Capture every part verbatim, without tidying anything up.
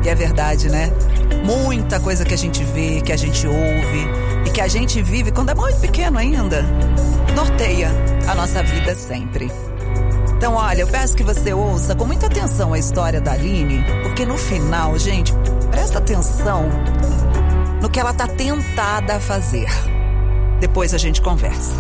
E é verdade, né? Muita coisa que a gente vê, que a gente ouve e que a gente vive quando é muito pequeno ainda, norteia a nossa vida sempre. Então, olha, eu peço que você ouça com muita atenção a história da Aline, porque no final, gente, presta atenção no que ela tá tentada a fazer. Depois a gente conversa.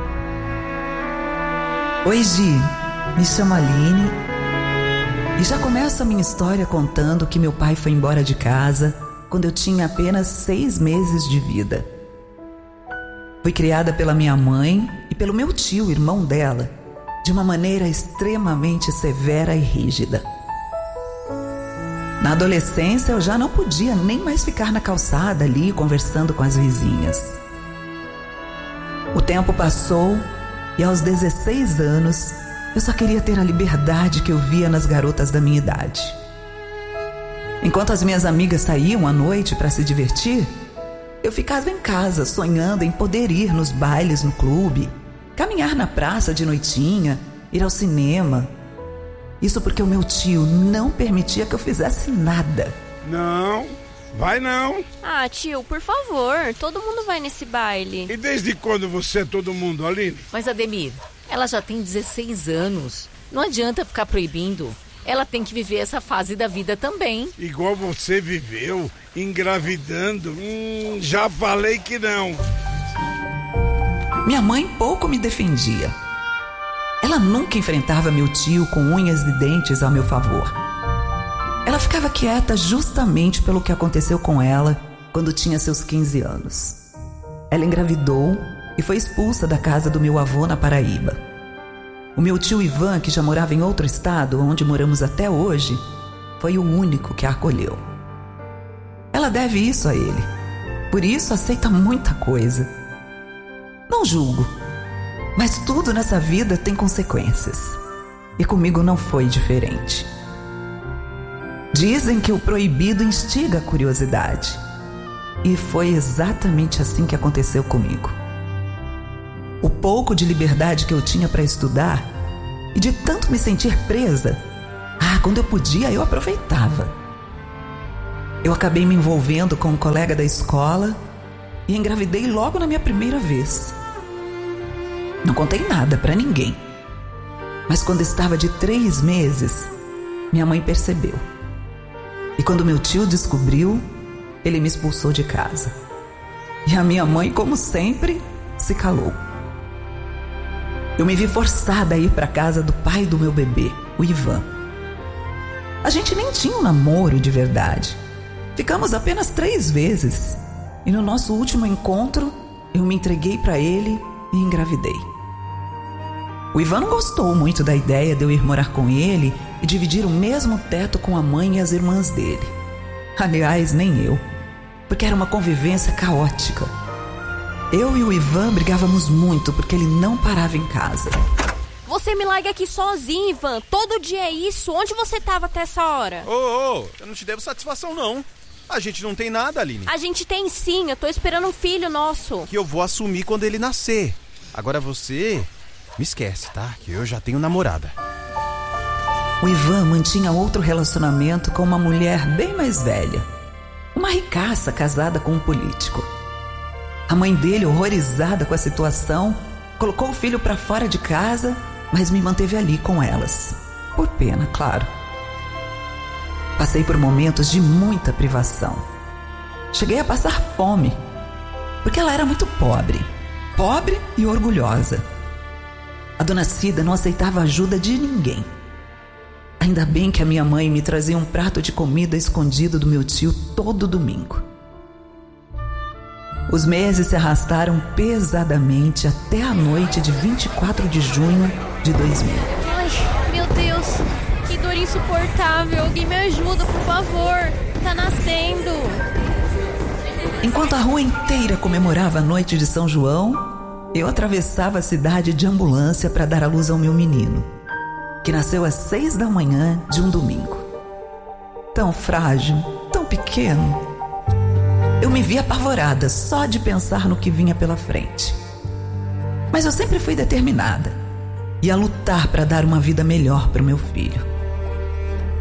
Oi, Gi. Me chamo Aline. E já começo a minha história contando que meu pai foi embora de casa quando eu tinha apenas seis meses de vida. Fui criada pela minha mãe e pelo meu tio, irmão dela, de uma maneira extremamente severa e rígida. Na adolescência eu já não podia nem mais ficar na calçada ali conversando com as vizinhas. O tempo passou e aos dezesseis anos eu só queria ter a liberdade que eu via nas garotas da minha idade. Enquanto as minhas amigas saíam à noite para se divertir, eu ficava em casa sonhando em poder ir nos bailes no clube, caminhar na praça de noitinha, ir ao cinema. Isso porque o meu tio não permitia que eu fizesse nada. Não, vai não. Ah, tio, por favor, todo mundo vai nesse baile. E desde quando você é todo mundo, Aline? Mas, Ademir, ela já tem dezesseis anos. Não adianta ficar proibindo. Ela tem que viver essa fase da vida também. Igual você viveu, engravidando. Hum, já falei que não. Minha mãe pouco me defendia. Ela nunca enfrentava meu tio com unhas e dentes ao meu favor. Ela ficava quieta justamente pelo que aconteceu com ela quando tinha seus quinze anos. Ela engravidou e foi expulsa da casa do meu avô na Paraíba. O meu tio Ivan, que já morava em outro estado, onde moramos até hoje, foi o único que a acolheu. Ela deve isso a ele. Por isso aceita muita coisa. Não julgo, mas tudo nessa vida tem consequências. E comigo não foi diferente. Dizem que o proibido instiga a curiosidade. E foi exatamente assim que aconteceu comigo. O pouco de liberdade que eu tinha para estudar e de tanto me sentir presa, ah, quando eu podia, eu aproveitava. Eu acabei me envolvendo com um colega da escola e engravidei logo na minha primeira vez. Não contei nada para ninguém. Mas quando estava de três meses, minha mãe percebeu. E quando meu tio descobriu, ele me expulsou de casa. E a minha mãe, como sempre, se calou. Eu me vi forçada a ir para casa do pai do meu bebê, o Ivan. A gente nem tinha um namoro de verdade. Ficamos apenas três vezes. E no nosso último encontro, eu me entreguei para ele e engravidei. O Ivan não gostou muito da ideia de eu ir morar com ele e dividir o mesmo teto com a mãe e as irmãs dele. Aliás, nem eu, porque era uma convivência caótica. Eu e o Ivan brigávamos muito porque ele não parava em casa. Você me larga aqui sozinho, Ivan. Todo dia é isso. Onde você estava até essa hora? Ô, ô, eu não te devo satisfação, não. A gente não tem nada, Aline. A gente tem sim. Eu tô esperando um filho nosso. Que eu vou assumir quando ele nascer. Agora você... me esquece, tá? Que eu já tenho namorada. O Ivan mantinha outro relacionamento com uma mulher bem mais velha. Uma ricaça casada com um político. A mãe dele, horrorizada com a situação, colocou o filho para fora de casa, mas me manteve ali com elas. Por pena, claro. Passei por momentos de muita privação. Cheguei a passar fome, porque ela era muito pobre. Pobre e orgulhosa. A dona Cida não aceitava ajuda de ninguém. Ainda bem que a minha mãe me trazia um prato de comida escondido do meu tio todo domingo. Os meses se arrastaram pesadamente até a noite de vinte e quatro de junho de dois mil. Ai, meu Deus, que dor insuportável. Alguém me ajuda, por favor. Tá nascendo. Enquanto a rua inteira comemorava a noite de São João, eu atravessava a cidade de ambulância para dar à luz ao meu menino, que nasceu às seis da manhã de um domingo. Tão frágil, tão pequeno. Eu me vi apavorada só de pensar no que vinha pela frente. Mas eu sempre fui determinada. Ia lutar para dar uma vida melhor para o meu filho.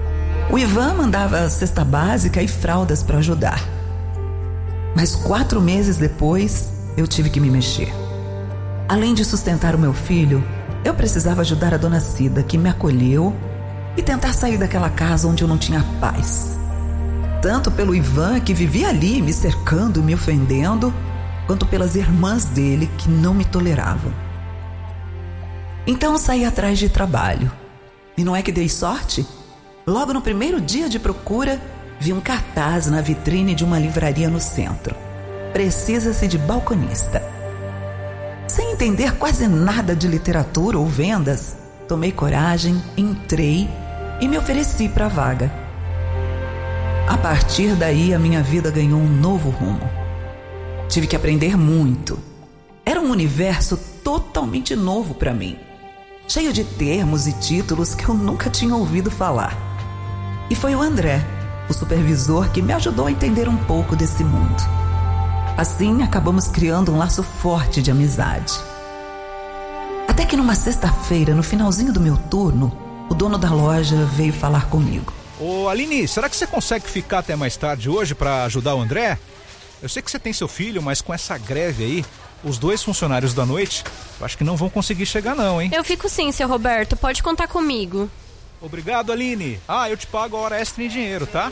O Ivan mandava cesta básica e fraldas para ajudar. Mas quatro meses depois, eu tive que me mexer. Além de sustentar o meu filho, eu precisava ajudar a dona Cida, que me acolheu, e tentar sair daquela casa onde eu não tinha paz. Tanto pelo Ivan, que vivia ali me cercando e me ofendendo, quanto pelas irmãs dele, que não me toleravam. Então eu saí atrás de trabalho. E não é que dei sorte? Logo no primeiro dia de procura, vi um cartaz na vitrine de uma livraria no centro. Precisa-se de balconista. Sem entender quase nada de literatura ou vendas, tomei coragem, entrei e me ofereci para a vaga. A partir daí, a minha vida ganhou um novo rumo. Tive que aprender muito. Era um universo totalmente novo para mim, cheio de termos e títulos que eu nunca tinha ouvido falar. E foi o André, o supervisor, que me ajudou a entender um pouco desse mundo. Assim, acabamos criando um laço forte de amizade. Até que numa sexta-feira, no finalzinho do meu turno, o dono da loja veio falar comigo. Ô Aline, será que você consegue ficar até mais tarde hoje para ajudar o André? Eu sei que você tem seu filho, mas com essa greve aí, os dois funcionários da noite, eu acho que não vão conseguir chegar não, hein? Eu fico sim, seu Roberto, pode contar comigo. Obrigado, Aline. Ah, eu te pago a hora extra em dinheiro, tá?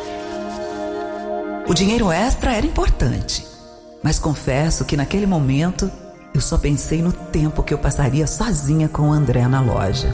O dinheiro extra era importante, mas confesso que naquele momento eu só pensei no tempo que eu passaria sozinha com o André na loja.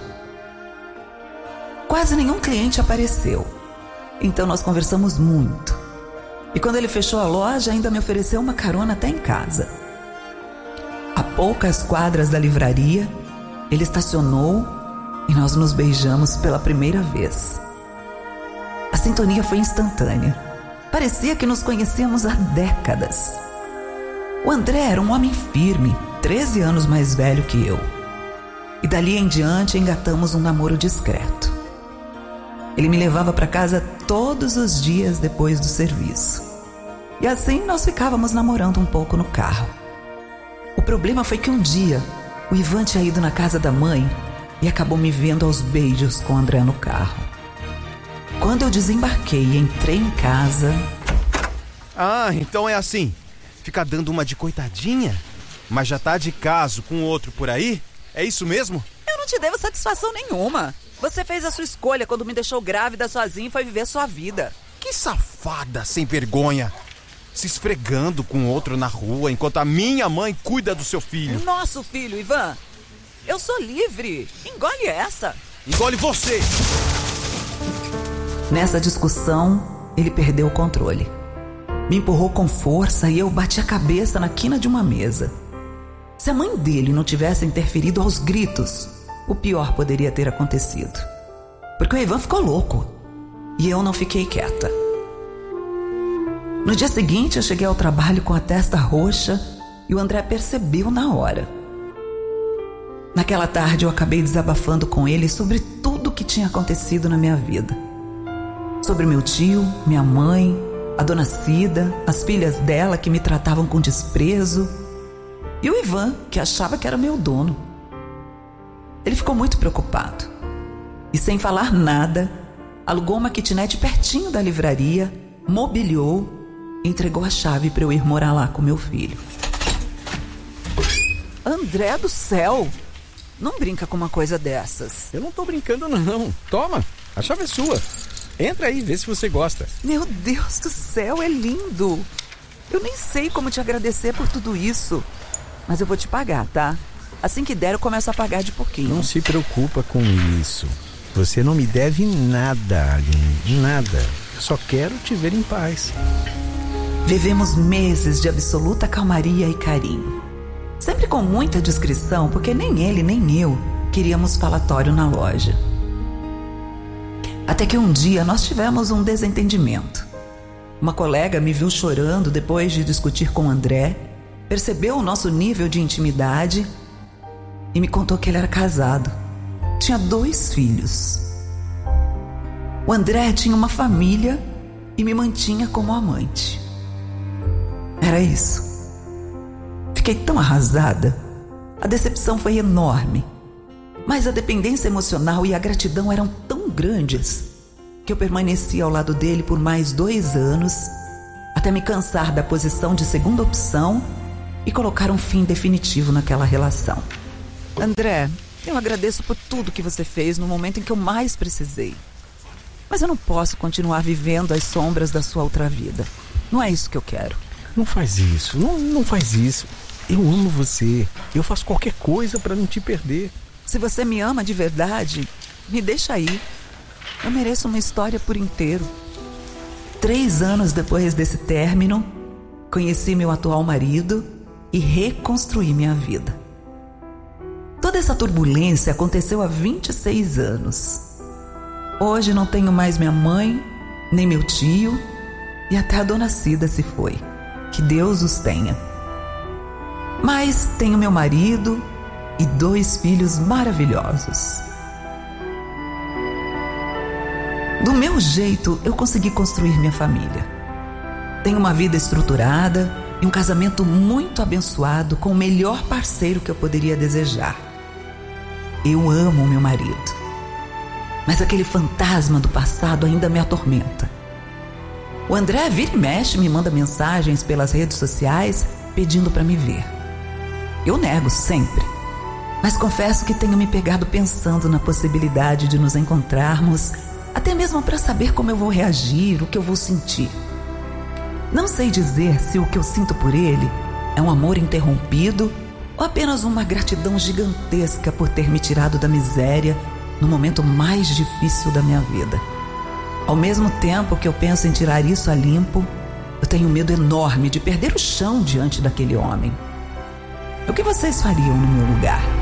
Quase nenhum cliente apareceu, então nós conversamos muito. E quando ele fechou a loja, ainda me ofereceu uma carona até em casa. A poucas quadras da livraria, ele estacionou e nós nos beijamos pela primeira vez. A sintonia foi instantânea. Parecia que nos conhecíamos há décadas. O André era um homem firme, treze anos mais velho que eu. E dali em diante engatamos um namoro discreto. Ele me levava para casa todos os dias depois do serviço. E assim nós ficávamos namorando um pouco no carro. O problema foi que um dia o Ivan tinha ido na casa da mãe e acabou me vendo aos beijos com o André no carro. Quando eu desembarquei e entrei em casa... Ah, então é assim. Fica dando uma de coitadinha, mas já tá de caso com outro por aí? É isso mesmo? Eu não te devo satisfação nenhuma. Você fez a sua escolha quando me deixou grávida sozinha e foi viver sua vida. Que safada, sem vergonha. Se esfregando com outro na rua enquanto a minha mãe cuida do seu filho. Nosso filho, Ivan. Eu sou livre. Engole essa. Engole você. Nessa discussão, ele perdeu o controle. Me empurrou com força e eu bati a cabeça na quina de uma mesa. Se a mãe dele não tivesse interferido aos gritos, o pior poderia ter acontecido. Porque o Ivan ficou louco e eu não fiquei quieta. No dia seguinte, eu cheguei ao trabalho com a testa roxa e o André percebeu na hora. Naquela tarde, eu acabei desabafando com ele sobre tudo o que tinha acontecido na minha vida. Sobre meu tio, minha mãe, a dona Cida, as filhas dela que me tratavam com desprezo e o Ivan, que achava que era meu dono. Ele ficou muito preocupado e, sem falar nada, alugou uma kitnet pertinho da livraria, mobiliou e entregou a chave para eu ir morar lá com meu filho. André do céu! Não brinca com uma coisa dessas. Eu não tô brincando não. Toma, a chave é sua. Entra aí, vê se você gosta. Meu Deus do céu, é lindo! Eu nem sei como te agradecer por tudo isso. Mas eu vou te pagar, tá? Assim que der, eu começo a pagar de pouquinho. Não se preocupa com isso. Você não me deve nada, Aline. Nada. Eu só quero te ver em paz. Vivemos meses de absoluta calmaria e carinho. Sempre com muita discrição, porque nem ele nem eu queríamos falatório na loja. Até que um dia nós tivemos um desentendimento. Uma colega me viu chorando depois de discutir com o André, percebeu o nosso nível de intimidade e me contou que ele era casado. Tinha dois filhos. O André tinha uma família e me mantinha como amante. Era isso. Fiquei tão arrasada. A decepção foi enorme. Mas a dependência emocional e a gratidão eram tão grandes que eu permaneci ao lado dele por mais dois anos, até me cansar da posição de segunda opção e colocar um fim definitivo naquela relação. André, eu agradeço por tudo que você fez no momento em que eu mais precisei. Mas eu não posso continuar vivendo às sombras da sua outra vida. Não é isso que eu quero. Não faz isso, não, não faz isso. Eu amo você. Eu faço qualquer coisa para não te perder. Se você me ama de verdade, me deixa aí. Eu mereço uma história por inteiro. Três anos depois desse término, conheci meu atual marido e reconstruí minha vida. Toda essa turbulência aconteceu há vinte e seis anos. Hoje não tenho mais minha mãe, nem meu tio, e até a dona Cida se foi. Que Deus os tenha. Mas tenho meu marido e dois filhos maravilhosos. Do meu jeito, eu consegui construir minha família. Tenho uma vida estruturada e um casamento muito abençoado com o melhor parceiro que eu poderia desejar. Eu amo o meu marido, mas aquele fantasma do passado ainda me atormenta. O André vira e mexe, me manda mensagens pelas redes sociais pedindo para me ver. Eu nego sempre, mas confesso que tenho me pegado pensando na possibilidade de nos encontrarmos, até mesmo para saber como eu vou reagir, o que eu vou sentir. Não sei dizer se o que eu sinto por ele é um amor interrompido ou apenas uma gratidão gigantesca por ter me tirado da miséria no momento mais difícil da minha vida. Ao mesmo tempo que eu penso em tirar isso a limpo, eu tenho um medo enorme de perder o chão diante daquele homem. O que vocês fariam no meu lugar?